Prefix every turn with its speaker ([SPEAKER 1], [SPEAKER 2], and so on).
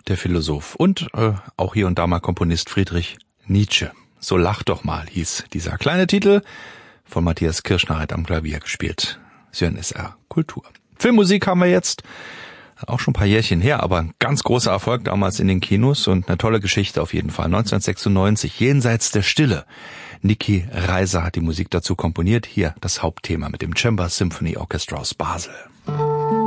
[SPEAKER 1] der Philosoph und auch hier und da mal Komponist Friedrich Nietzsche. So lach doch mal, hieß dieser kleine Titel, von Matthias Kirschner am Klavier gespielt. Sie hören SR Kultur. Filmmusik haben wir jetzt, auch schon ein paar Jährchen her, aber ein ganz großer Erfolg damals in den Kinos und eine tolle Geschichte auf jeden Fall. 1996, Jenseits der Stille. Niki Reiser hat die Musik dazu komponiert. Hier das Hauptthema mit dem Chamber Symphony Orchestra aus Basel.